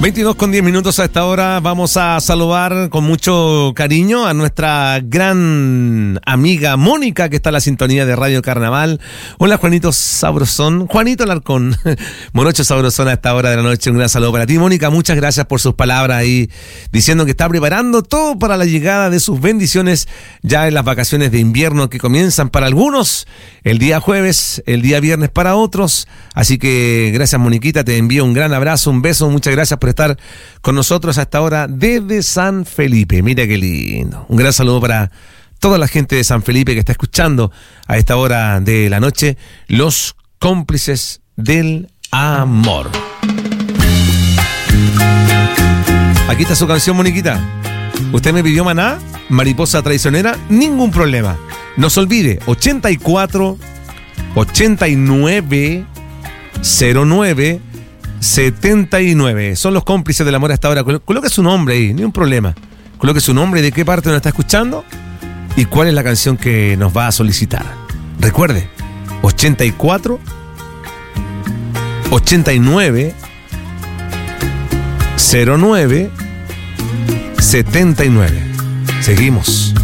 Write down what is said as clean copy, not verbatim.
22:10 a esta hora. Vamos a saludar con mucho cariño a nuestra gran amiga Mónica, que está en la sintonía de Radio Carnaval. Hola, Juanito Sabrosón. Juanito Alarcón. Morocho Sabrosón a esta hora de la noche. Un gran saludo para ti, Mónica. Muchas gracias por sus palabras ahí, diciendo que está preparando todo para la llegada de sus bendiciones ya en las vacaciones de invierno que comienzan para algunos el día jueves, el día viernes para otros. Así que gracias, Moniquita. Te envío un gran abrazo, un beso. Muchas gracias por estar con nosotros a esta hora desde San Felipe. Mira qué lindo. Un gran saludo para toda la gente de San Felipe que está escuchando a esta hora de la noche Los Cómplices del Amor. Aquí está su canción, Moniquita. Usted me pidió Maná, Mariposa Traicionera, ningún problema. No se olvide, 84 89 09 79. Son Los Cómplices del Amor a esta hora. Coloque su nombre ahí, ni un problema. Coloque su nombre, de qué parte nos está escuchando y cuál es la canción que nos va a solicitar. Recuerde, 84 89 09 79. Seguimos.